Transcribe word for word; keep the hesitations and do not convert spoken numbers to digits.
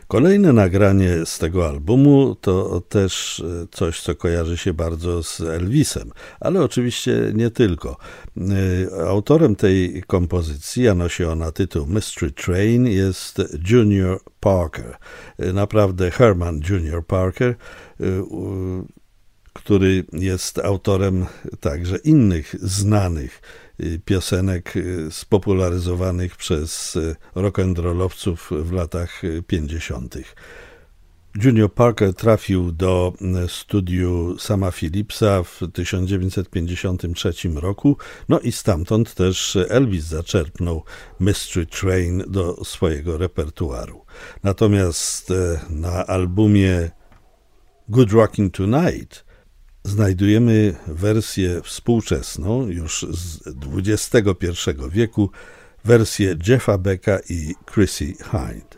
Kolejne nagranie z tego albumu to też coś, co kojarzy się bardzo z Elvisem, ale oczywiście nie tylko. Autorem tej kompozycji, a nosi ona tytuł Mystery Train, jest Junior Parker. Naprawdę Herman Junior Parker, który jest autorem także innych znanych piosenek spopularyzowanych przez rock'n'rollowców w latach pięćdziesiątych. Junior Parker trafił do studiu Sama Phillipsa w tysiąc dziewięćset pięćdziesiątym trzecim roku, no i stamtąd też Elvis zaczerpnął Mystery Train do swojego repertuaru. Natomiast na albumie Good Rockin' Tonight znajdujemy wersję współczesną, już z dwudziestego pierwszego wieku, wersję Jeffa Becka i Chrissie Hynde.